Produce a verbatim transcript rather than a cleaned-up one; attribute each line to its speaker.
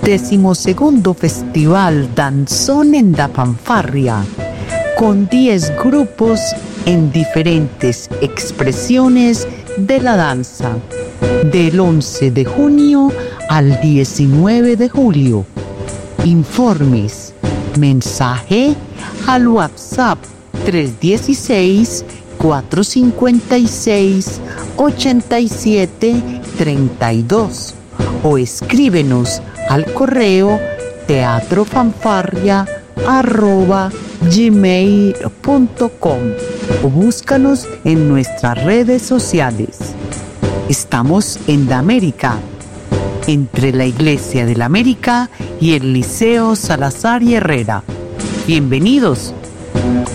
Speaker 1: decimosegundo Festival Danzón en da Fanfarria, con diez grupos en diferentes expresiones de la danza, del once de junio al diecinueve de julio. Informes, mensaje al WhatsApp tres uno seis, cuatro cinco seis, ocho siete tres dos o escríbenos al correo teatrofanfarria arroba gmail punto com o búscanos en nuestras redes sociales. Estamos en la América, entre la Iglesia de la América y el Liceo Salazar y Herrera. Bienvenidos.